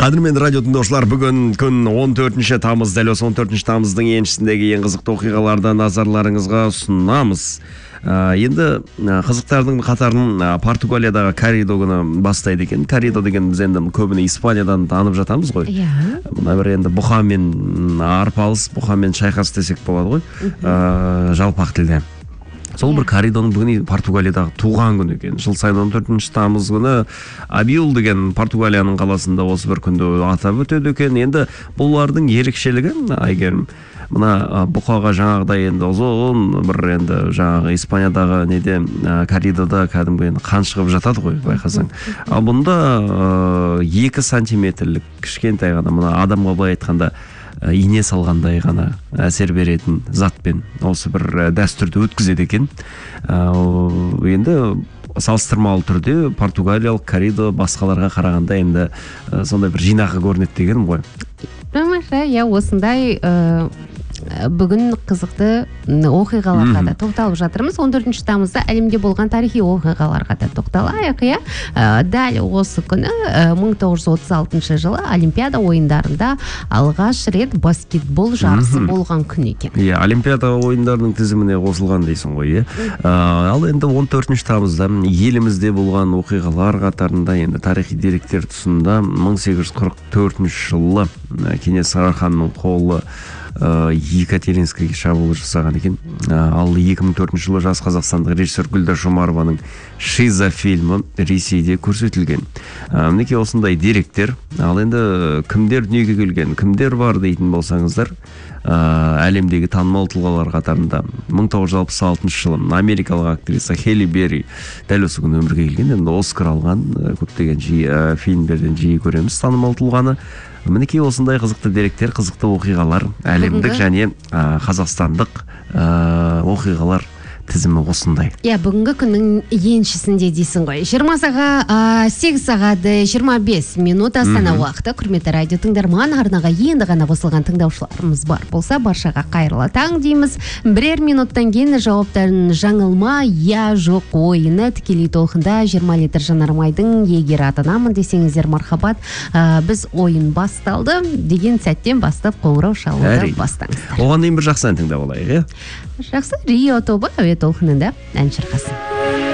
Қадірменді радио тыңдаушылар, бүгін күн 14 тамыз, дәл осы 14 тамыздың еншісіндегі ең қызықты оқиғаларды назарларыңызға ұсынамыз. Енді қызықтардың қатарын Португалиядағы Корридо күні бастайды екен. Корридо деген біз енді көбіне Испаниядан танып жатамыз ғой. Мына бір енді бұқамен арпалыс, бұқамен шайқас десек болады ғой, жалпақ тілде. Сол бір Корридоның бүгін Португалиядағы туған күні екен. Жыл сайын 14 тамыз күні Абиул деген Португалияның қаласында осы бір күнді атап өтеді екен. Енді бұлардың ерекшелігі, Айгерім, мына бұқаға жаңағыдай енді ұзын бір енді жаңағы Испаниядағы неде Корридода кәдімгі енді қан шығып жатады ғой, байқасаң. Ал бұнда 2 сантиметрлік кішкентай ғана, мына адамға былай айтқанда ине салғандай ғана әсер беретін затпен осы бір дәстүрді өткізеді екен. Енді салыстырмалы түрде Португалиялық Корридо басқаларға қарағанда енді сондай бір жинақы көрінеді деген ғой. Тамаша, осындай бүгін қызықты оқиғаларға да тоқталып жатырмыз. 14 тамызда әлемде болған тарихи оқиғаларға да тоқталайық. Дәл осы күні 1936 жылы Олимпиада ойындарында алғаш рет баскетбол жарысы болған күн екен. Олимпиада ойындарының тізіміне қосылған дейсің ғой. Ал енді 14 тамызда елімізде болған оқиғалар қатарында енді тарихи деректер тұсында 1844 жылы Кенесары ханның қолы Екатеринскіге шабуыл жасаған екен. Ал 2004 жылы жас қазақстандық режиссер Гүлдар Жұмарованың Шиза фильмі Ресейде көрсетілген. Мінекей осындай деректер. Ал енді кімдер дүниеге келген, кімдер бар дейтін болсаңыздар, әлемдегі танымал тұлғалар қатарында 1966 жылы америкалық актриса Хелли Берри дәл осы күні өмірге келген. Енді Оскар алған көптеген фильмдерден жиі көреміз танымал тұлғаны. Мінекей осындай қызықты деректер, қызықты оқиғалар, әлемдік және қазақстандық оқиғалар тізімі осындай. Бүгінгі күннің еншісінде дейсің ғой. 8 сағат 25 минут Астана уақыты. Құрметті радио тыңдарман, арнаға енді ғана қосылған тыңдаушыларымыз бар болса, баршаға қайырлы таң дейміз. Бірер минуттан кейін жауаптарын жаңылма, жоқ ойыны тікелей толқында 20 литр жанармайдың егер атанамын десеңіздер мархабат. Біз ойын басталды деген сәттен бастап қоңырау шалуды бастаңыздар. Оған дейін бір жақсы ән тыңдап алайық, Жақсы, Рио тобы әуе толқынында ән шырқасын.